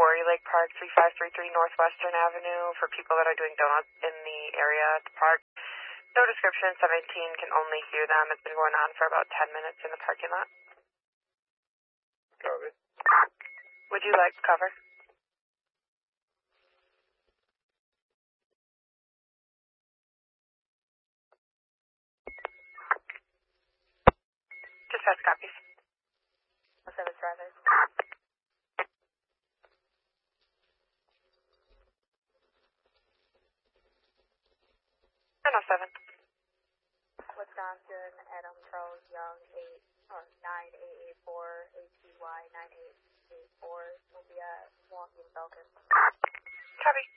Quarry Lake Park, 3533 Northwestern Avenue, for people that are doing donuts in the area at the park. No description, 17 can only hear them. It's been going on for about 10 minutes in the parking lot. Copy. Would you like cover? Just has copies. 7 drivers. 1007. Wisconsin, Adam Charles Young, 9884, ATY 9884, will be at Milwaukee and Falcon. Copy.